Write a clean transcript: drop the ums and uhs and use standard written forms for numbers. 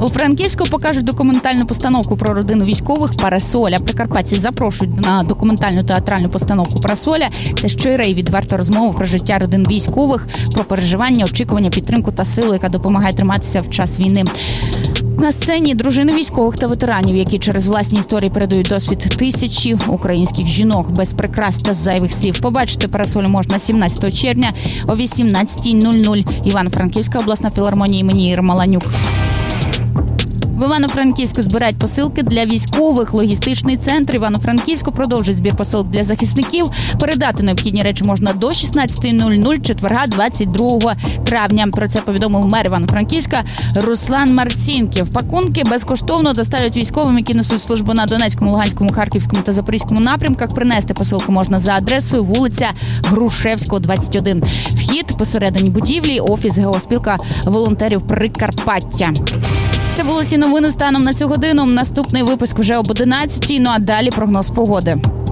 У Франківську покажуть документальну постановку про родину військових «Парасоля». Прикарпатців запрошують на документальну театральну постановку «Парасоля». Це щира і відверта розмова про життя родин військових, про переживання, очікування, підтримку та силу, яка допомагає триматися в час війни. На сцені дружини військових та ветеранів, які через власні історії передають досвід тисячі українських жінок без прикрас та зайвих слів. Побачити «Парасолю» можна 17 червня о 18:00. Івано-Франківська обласна філармонія імені Єрмоланюк. В Івано-Франківську збирають посилки для військових. Логістичний центр Івано-Франківську продовжує збір посилок для захисників. Передати необхідні речі можна до 16:00 четверга 22 травня. Про це повідомив мер Івано-Франківська Руслан Марцінків. Пакунки безкоштовно доставлять військовим, які несуть службу на Донецькому, Луганському, Харківському та Запорізькому напрямках. Принести посилку можна за адресою вулиця Грушевського, 21. Вхід посередині будівлі, офіс Геоспілка волонтерів Прикарпаття. Це були всі новини станом на цю годину. Наступний випуск вже об 11:00, а далі прогноз погоди.